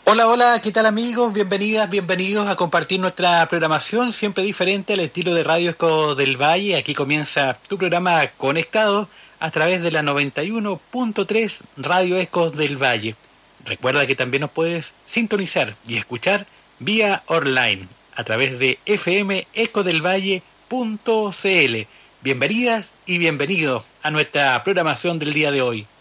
Hola, hola, ¿qué tal amigos? Bienvenidas, bienvenidos a compartir nuestra programación, siempre diferente al estilo de Radio Eco del Valle. Aquí comienza tu programa conectado a través de la 91.3 Radio Ecos del Valle. Recuerda que también nos puedes sintonizar y escuchar vía online a través de fmecodelvalle.cl. Bienvenidas y bienvenidos a nuestra programación del día de hoy.